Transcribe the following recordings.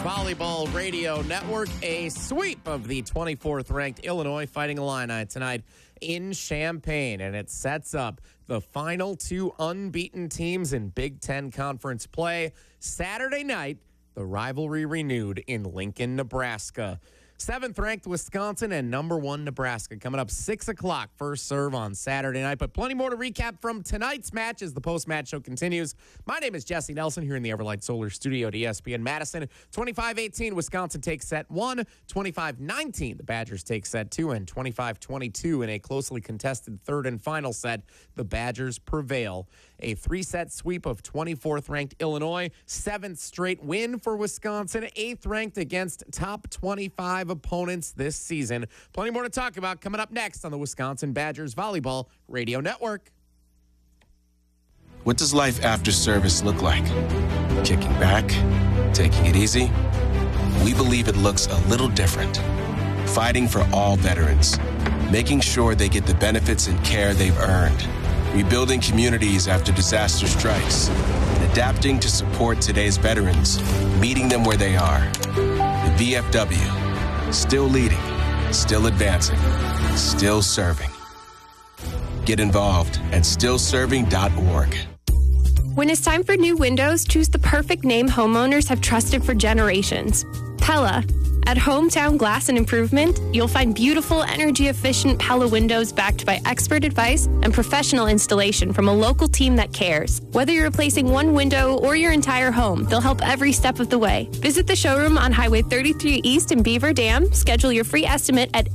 Volleyball Radio Network, a sweep of the 24th ranked Illinois Fighting Illini tonight in Champaign, and it sets up the final two unbeaten teams in Big Ten Conference play. Saturday night, the rivalry renewed in Lincoln, Nebraska. 7th ranked Wisconsin and number 1 Nebraska coming up 6 o'clock first serve on Saturday night. But plenty more to recap from tonight's match as the post-match show continues. My name is Jesse Nelson here in the Everlight Solar Studio at ESPN Madison. 25-18, Wisconsin takes set 1. 25-19, the Badgers take set 2. And 25-22 in a closely contested third and final set, the Badgers prevail. A 3-set sweep of 24th ranked Illinois, 7th straight win for Wisconsin, 8th ranked against top 25 opponents this season. Plenty more to talk about coming up next on the Wisconsin Badgers Volleyball Radio Network. What does life after service look like? Kicking back? Taking it easy? We believe it looks a little different. Fighting for all veterans. Making sure they get the benefits and care they've earned. Rebuilding communities after disaster strikes. And adapting to support today's veterans. Meeting them where they are. The VFW. Still leading. Still advancing. Still serving. Get involved at stillserving.org. When it's time for new windows, choose the perfect name homeowners have trusted for generations. Pella. At Hometown Glass and Improvement, you'll find beautiful, energy-efficient Pella windows backed by expert advice and professional installation from a local team that cares. Whether you're replacing one window or your entire home, they'll help every step of the way. Visit the showroom on Highway 33 East in Beaver Dam, schedule your free estimate at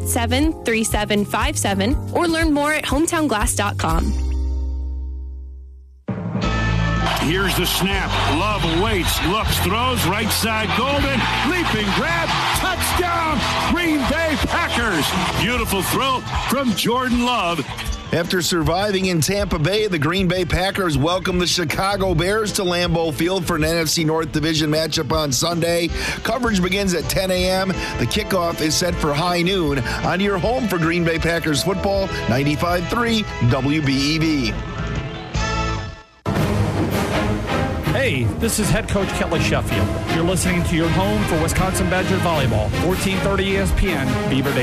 887-3757, or learn more at hometownglass.com. Here's the snap. Love awaits, looks, throws, right side, Golden, leaping grab, touchdown, Green Bay Packers. Beautiful throw from Jordan Love. After surviving in Tampa Bay, the Green Bay Packers welcome the Chicago Bears to Lambeau Field for an NFC North Division matchup on Sunday. Coverage begins at 10 a.m. The kickoff is set for high noon on your home for Green Bay Packers football, 95.3 WBEV. Hey, this is head coach Kelly Sheffield. You're listening to your home for Wisconsin Badger Volleyball, 1430 ESPN, Beaver Dam.